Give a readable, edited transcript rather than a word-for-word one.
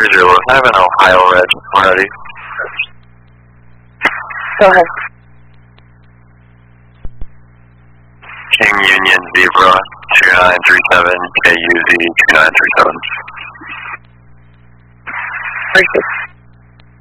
Visual, I have an Ohio red already. Go ahead. King Union Zebra 2937 KUZ 2937. Perfect.